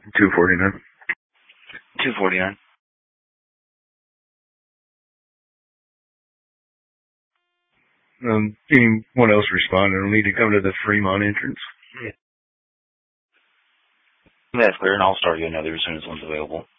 $249. $249. Anyone else respond? I don't need to come to the Fremont entrance. That's clear, and I'll start you another as soon as one's available.